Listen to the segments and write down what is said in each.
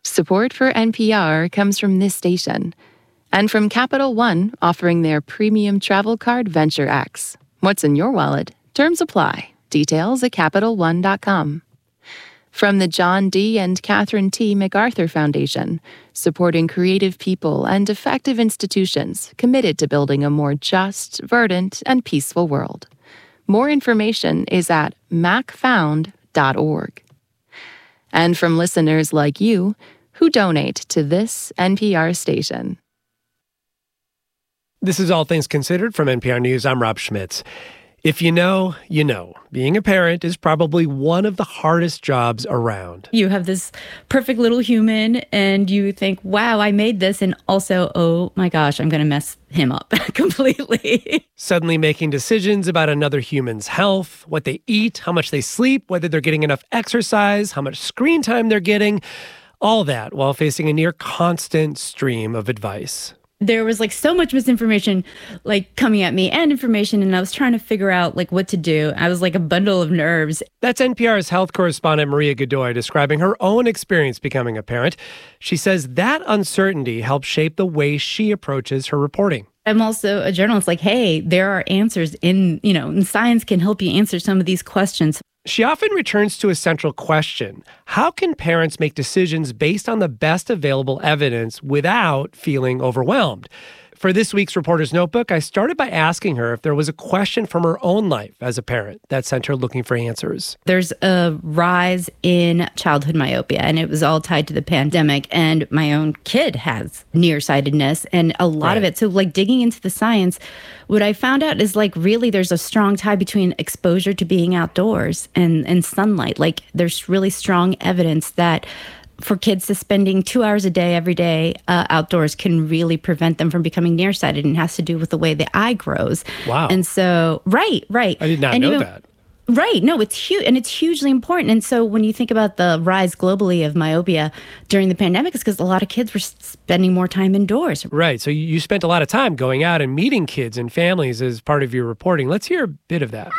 Support for NPR comes from this station and from Capital One, offering their premium travel card Venture X. What's in your wallet? Terms apply. Details at CapitalOne.com. From the John D. and Catherine T. MacArthur Foundation, supporting creative people and effective institutions committed to building a more just, verdant, and peaceful world. More information is at macfound.org. And from listeners like you who donate to this NPR station. This is All Things Considered from NPR News. I'm Rob Schmitz. If you know, you know. Being a parent is probably one of the hardest jobs around. You have this perfect little human and you think, wow, I made this. And also, oh my gosh, I'm going to mess him up completely. Suddenly making decisions about another human's health, what they eat, how much they sleep, whether they're getting enough exercise, how much screen time they're getting. All that while facing a near constant stream of advice. There was so much misinformation coming at me and information, and I was trying to figure out what to do. I was like a bundle of nerves. That's NPR's health correspondent Maria Godoy describing her own experience becoming a parent. She says that uncertainty helped shape the way she approaches her reporting. I'm also a journalist. Hey, there are answers and science can help you answer some of these questions. She often returns to a central question. How can parents make decisions based on the best available evidence without feeling overwhelmed? For this week's Reporter's Notebook, I started by asking her if there was a question from her own life as a parent that sent her looking for answers. There's a rise in childhood myopia, and it was all tied to the pandemic. And my own kid has nearsightedness and a lot of it. So digging into the science, what I found out is really there's a strong tie between exposure to being outdoors and sunlight. There's really strong evidence that for kids to spending 2 hours a day, every day outdoors can really prevent them from becoming nearsighted, and it has to do with the way the eye grows. Wow. And so, right. I did not know that. Right. No, it's huge, and it's hugely important. And so when you think about the rise globally of myopia during the pandemic, it's because a lot of kids were spending more time indoors. Right. So you spent a lot of time going out and meeting kids and families as part of your reporting. Let's hear a bit of that.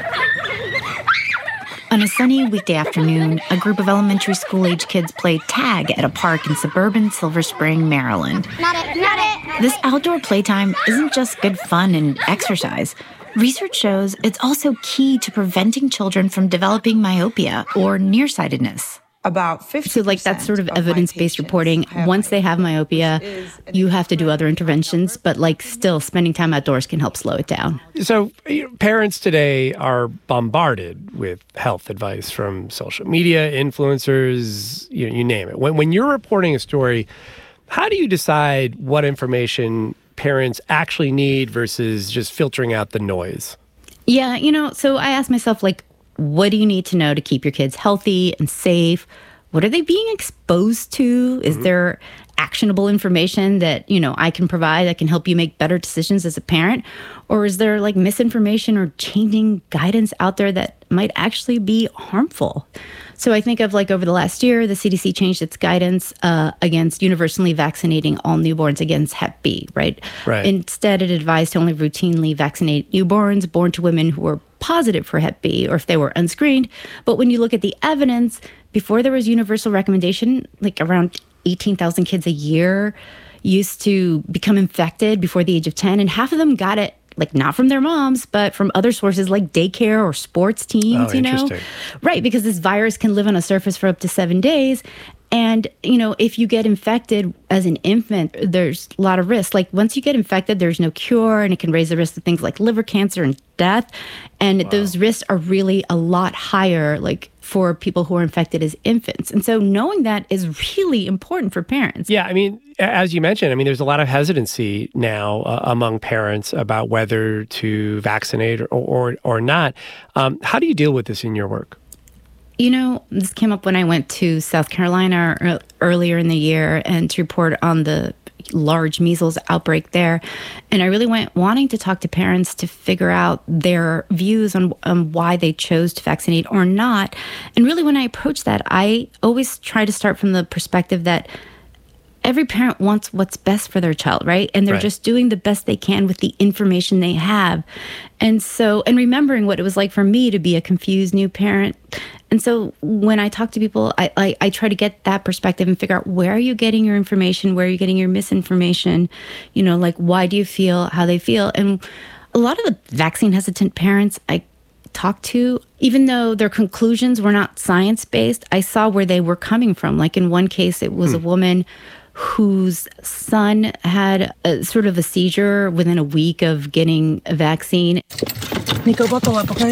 On a sunny weekday afternoon, a group of elementary school-age kids played tag at a park in suburban Silver Spring, Maryland. Not it. This outdoor playtime isn't just good fun and exercise. Research shows it's also key to preventing children from developing myopia or nearsightedness. About 50%. So that's sort of evidence-based reporting. Once they have myopia, you have to do other interventions, but still spending time outdoors can help slow it down. So parents today are bombarded with health advice from social media, influencers, you name it. When you're reporting a story, how do you decide what information parents actually need versus just filtering out the noise? Yeah, so I ask myself, what do you need to know to keep your kids healthy and safe? What are they being exposed to? Is there actionable information that, I can provide that can help you make better decisions as a parent? Or is there misinformation or changing guidance out there that might actually be harmful? So I think of over the last year, the CDC changed its guidance against universally vaccinating all newborns against Hep B, right? Instead, it advised to only routinely vaccinate newborns born to women who were positive for Hep B or if they were unscreened. But when you look at the evidence, before there was universal recommendation, around 18,000 kids a year used to become infected before the age of 10, and half of them got it not from their moms, but from other sources like daycare or sports teams, Interesting. Right, because this virus can live on a surface for up to 7 days. And, if you get infected as an infant, there's a lot of risk. Once you get infected, there's no cure, and it can raise the risk of things like liver cancer and death. And those risks are really a lot higher, for people who are infected as infants. And so knowing that is really important for parents. Yeah, as you mentioned, there's a lot of hesitancy now among parents about whether to vaccinate or not. How do you deal with this in your work? This came up when I went to South Carolina earlier in the year and to report on the large measles outbreak there. And I really went wanting to talk to parents to figure out their views on why they chose to vaccinate or not. And really, when I approach that, I always try to start from the perspective that every parent wants what's best for their child, right? And they're just doing the best they can with the information they have. And so, and remembering what it was like for me to be a confused new parent. And so when I talk to people, I try to get that perspective and figure out, where are you getting your information? Where are you getting your misinformation? You know, like, why do you feel how they feel? And a lot of the vaccine hesitant parents I talked to, even though their conclusions were not science-based, I saw where they were coming from. Like in one case, it was a woman whose son had a sort of a seizure within a week of getting a vaccine. Nico, buckle up, okay?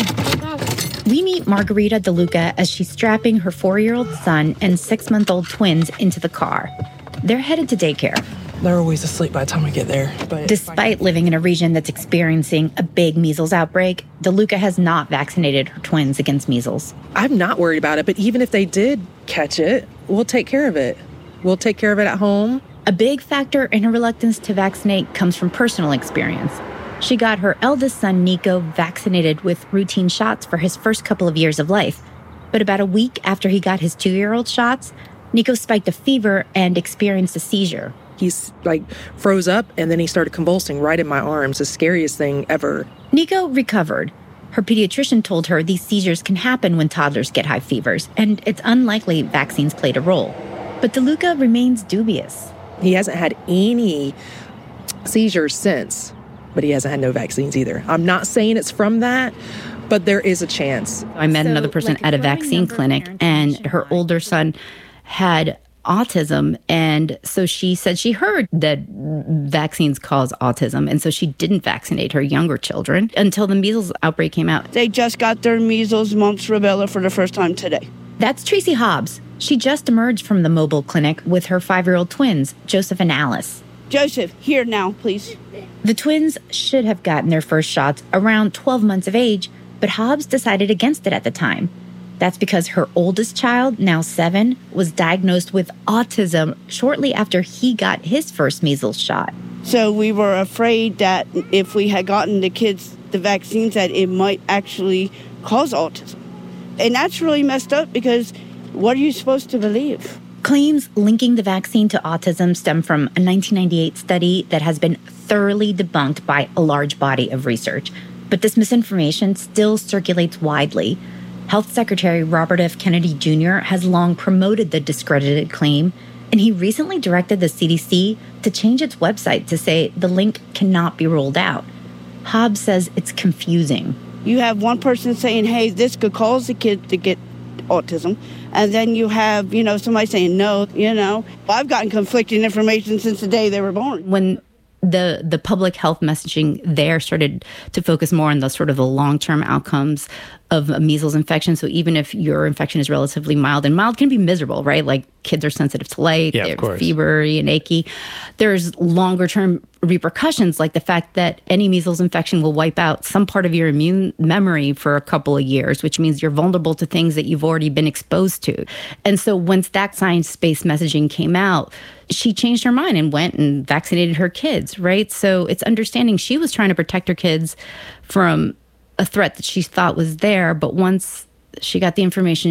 We meet Margarita DeLuca as she's strapping her 4-year-old son and 6-month-old twins into the car. They're headed to daycare. They're always asleep by the time we get there. But Despite living in a region that's experiencing a big measles outbreak, DeLuca has not vaccinated her twins against measles. I'm not worried about it, but even if they did catch it, we'll take care of it. We'll take care of it at home. A big factor in her reluctance to vaccinate comes from personal experience. She got her eldest son, Nico, vaccinated with routine shots for his first couple of years of life. But about a week after he got his 2-year-old shots, Nico spiked a fever and experienced a seizure. He's froze up, and then he started convulsing right in my arms, the scariest thing ever. Nico recovered. Her pediatrician told her these seizures can happen when toddlers get high fevers, and it's unlikely vaccines played a role. But DeLuca remains dubious. He hasn't had any seizures since, but he hasn't had no vaccines either. I'm not saying it's from that, but there is a chance. I met another person at a vaccine clinic, and her older son had autism. And so she said she heard that vaccines cause autism. And so she didn't vaccinate her younger children until the measles outbreak came out. They just got their measles, mumps, rubella for the first time today. That's Tracy Hobbs. She just emerged from the mobile clinic with her 5-year-old twins, Joseph and Alice. Joseph, here now, please. The twins should have gotten their first shots around 12 months of age, but Hobbs decided against it at the time. That's because her oldest child, now 7, was diagnosed with autism shortly after he got his first measles shot. So we were afraid that if we had gotten the kids the vaccines, that it might actually cause autism. And that's really messed up, because what are you supposed to believe? Claims linking the vaccine to autism stem from a 1998 study that has been thoroughly debunked by a large body of research. But this misinformation still circulates widely. Health Secretary Robert F. Kennedy Jr. has long promoted the discredited claim, and he recently directed the CDC to change its website to say the link cannot be ruled out. Hobbs says it's confusing. You have one person saying, hey, this could cause the kid to get autism. And then you have, somebody saying, no, I've gotten conflicting information since the day they were born. When the public health messaging there started to focus more on the sort of the long-term outcomes of a measles infection. So even if your infection is relatively mild, and mild can be miserable, right? Like kids are sensitive to light, they're fevery and achy. There's longer-term repercussions, like the fact that any measles infection will wipe out some part of your immune memory for a couple of years, which means you're vulnerable to things that you've already been exposed to. And so once that science-based messaging came out, she changed her mind and went and vaccinated her kids, right? So it's understanding she was trying to protect her kids from a threat that she thought was there. But once she got the information,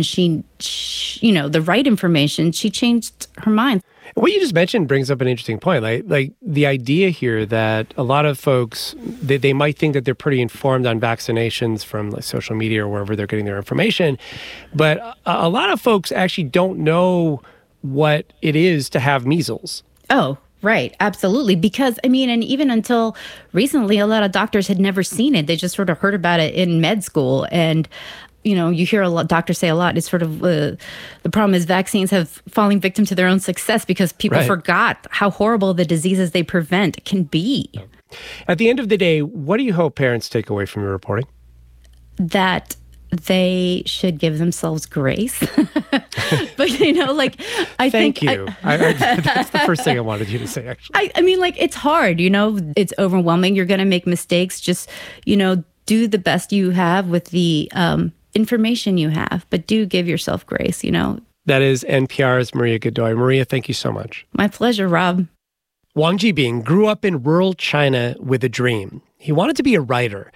the right information, she changed her mind. What you just mentioned brings up an interesting point. Like the idea here that a lot of folks, they might think that they're pretty informed on vaccinations from social media or wherever they're getting their information. But a lot of folks actually don't know what it is to have measles. Oh, right. Absolutely. Because, and even until recently, a lot of doctors had never seen it. They just sort of heard about it in med school. And, you hear a lot, doctors say a lot, it's sort of the problem is vaccines have fallen victim to their own success because people forgot how horrible the diseases they prevent can be. At the end of the day, what do you hope parents take away from your reporting? That they should give themselves grace. But, I Thank you. That's the first thing I wanted you to say, actually. It's hard, it's overwhelming. You're going to make mistakes. Just, do the best you have with the information you have, but do give yourself grace, That is NPR's Maria Godoy. Maria, thank you so much. My pleasure, Rob. Wang Jibing grew up in rural China with a dream. He wanted to be a writer.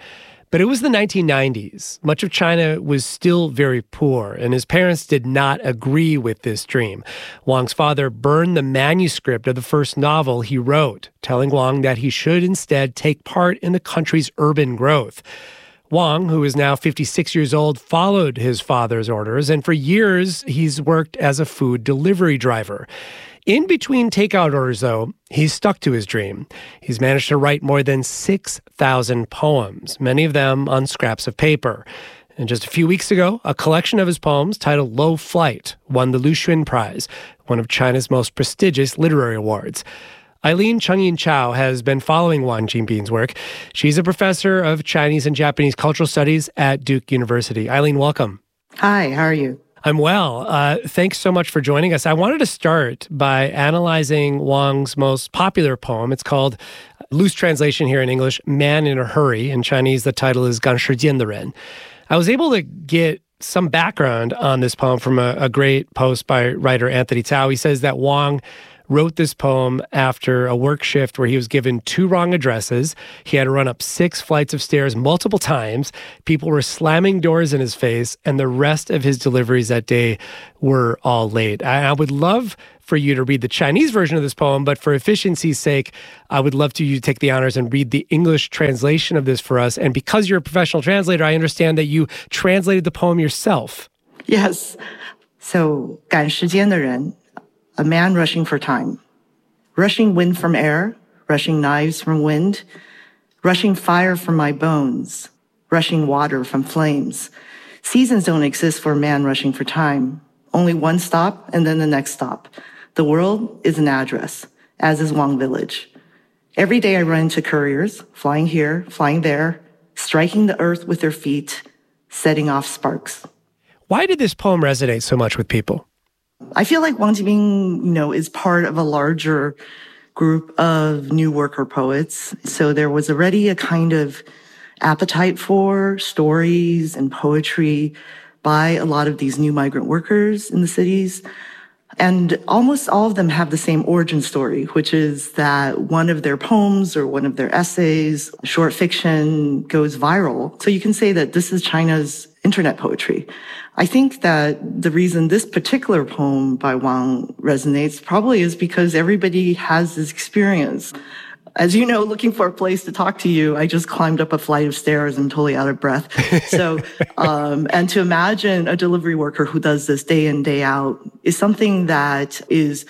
But it was the 1990s. Much of China was still very poor, and his parents did not agree with this dream. Wang's father burned the manuscript of the first novel he wrote, telling Wang that he should instead take part in the country's urban growth. Wang, who is now 56 years old, followed his father's orders, and for years he's worked as a food delivery driver. In between takeout orders, though, he's stuck to his dream. He's managed to write more than 6,000 poems, many of them on scraps of paper. And just a few weeks ago, a collection of his poems titled Low Flight won the Lu Xun Prize, one of China's most prestigious literary awards. Eileen Chengyin Chao has been following Wang Jinbin's work. She's a professor of Chinese and Japanese cultural studies at Duke University. Eileen, welcome. Hi, how are you? I'm well. Thanks so much for joining us. I wanted to start by analyzing Wang's most popular poem. It's called, loose translation here in English, Man in a Hurry. In Chinese, the title is 赶时间的人. I was able to get some background on this poem from a great post by writer Anthony Tao. He says that Wang wrote this poem after a work shift where he was given 2 wrong addresses. He had to run up 6 flights of stairs multiple times. People were slamming doors in his face, and the rest of his deliveries that day were all late. I would love for you to read the Chinese version of this poem, but for efficiency's sake, I would love you to take the honors and read the English translation of this for us. And because you're a professional translator, I understand that you translated the poem yourself. Yes. So, 赶时间的人, a man rushing for time. Rushing wind from air, rushing knives from wind, rushing fire from my bones, rushing water from flames. Seasons don't exist for a man rushing for time. Only one stop and then the next stop. The world is an address, as is Wang Village. Every day I run into couriers, flying here, flying there, striking the earth with their feet, setting off sparks. Why did this poem resonate so much with people? I feel like Wang Jinbin, is part of a larger group of new worker poets. So there was already a kind of appetite for stories and poetry by a lot of these new migrant workers in the cities. And almost all of them have the same origin story, which is that one of their poems or one of their essays, short fiction, goes viral. So you can say that this is China's internet poetry. I think that the reason this particular poem by Wang resonates probably is because everybody has this experience. As you know, looking for a place to talk to you, I just climbed up a flight of stairs and totally out of breath. So, and to imagine a delivery worker who does this day in, day out is something that is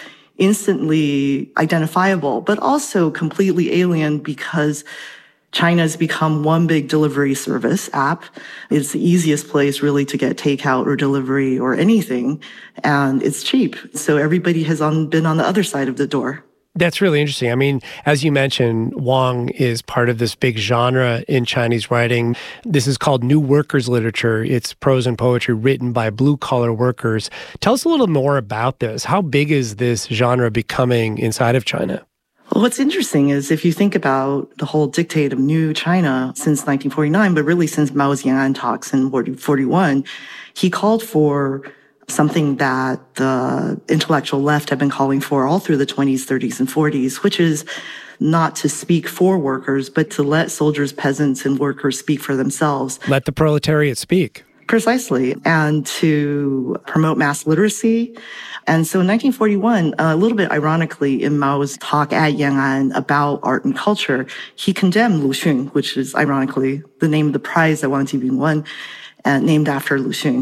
instantly identifiable, but also completely alien because China's become one big delivery service app. It's the easiest place really to get takeout or delivery or anything, and it's cheap. So everybody has been on the other side of the door. That's really interesting. I mean, as you mentioned, Wang is part of this big genre in Chinese writing. This is called New Workers Literature. It's prose and poetry written by blue-collar workers. Tell us a little more about this. How big is this genre becoming inside of China? Well, what's interesting is if you think about the whole dictate of New China since 1949, but really since Mao's Yan'an talks in 1941, he called for something that the intellectual left have been calling for all through the 20s, 30s, and 40s, which is not to speak for workers, but to let soldiers, peasants, and workers speak for themselves. Let the proletariat speak. Precisely. And to promote mass literacy. And so in 1941, a little bit ironically, in Mao's talk at Yan'an about art and culture, he condemned Lu Xun, which is ironically the name of the prize that Wang Jinbin won, named after Lu Xun.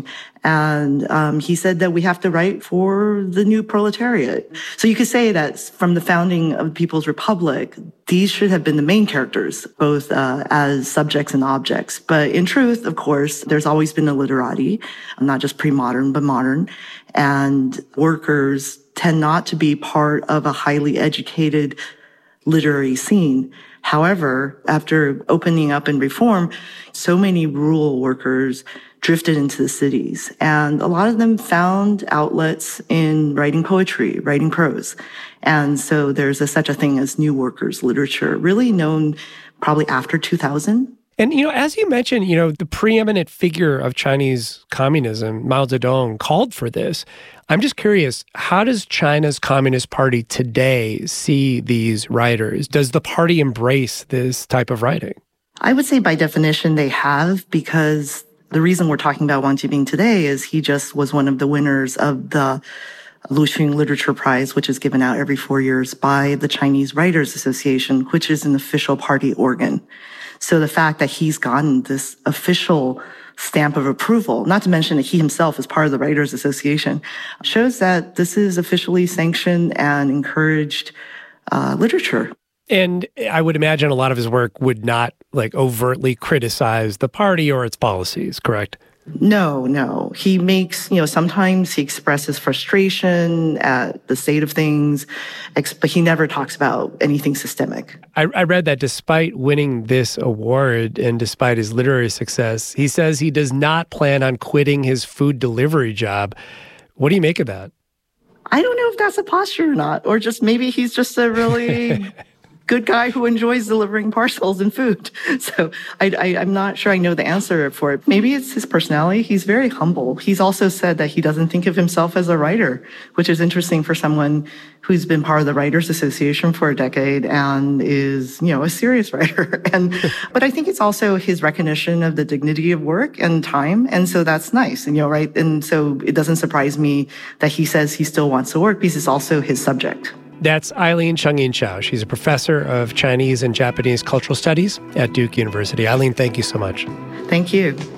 And he said that we have to write for the new proletariat. So you could say that from the founding of the People's Republic, these should have been the main characters, both as subjects and objects. But in truth, of course, there's always been a literati, not just pre-modern, but modern. And workers tend not to be part of a highly educated literary scene. However, after opening up and reform, so many rural workers drifted into the cities. And a lot of them found outlets in writing poetry, writing prose. And so there's such a thing as new workers literature, really known probably after 2000. And, as you mentioned, the preeminent figure of Chinese communism, Mao Zedong, called for this. I'm just curious, how does China's Communist Party today see these writers? Does the party embrace this type of writing? I would say by definition they have, because the reason we're talking about Wang Jibing today is he just was one of the winners of the Luxing Literature Prize, which is given out every 4 years by the Chinese Writers Association, which is an official party organ. So the fact that he's gotten this official stamp of approval, not to mention that he himself is part of the Writers Association, shows that this is officially sanctioned and encouraged literature. And I would imagine a lot of his work would not overtly criticize the party or its policies, correct? No. He makes, sometimes he expresses frustration at the state of things, but he never talks about anything systemic. I read that despite winning this award and despite his literary success, he says he does not plan on quitting his food delivery job. What do you make of that? I don't know if that's a posture or not, or just maybe he's just a really good guy who enjoys delivering parcels and food. So I'm not sure I know the answer for it. Maybe it's his personality. He's very humble. He's also said that he doesn't think of himself as a writer, which is interesting for someone who's been part of the Writers Association for a decade and is, a serious writer. But I think it's also his recognition of the dignity of work and time. And so that's nice, right? And so it doesn't surprise me that he says he still wants to work because it's also his subject. That's Eileen Cheng-Yin Chao. She's a professor of Chinese and Japanese cultural studies at Duke University. Eileen, thank you so much. Thank you.